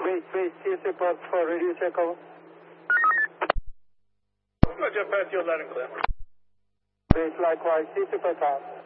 Base, TS report for radio check over. Roger, pass your line and clear. Base likewise, TS report out.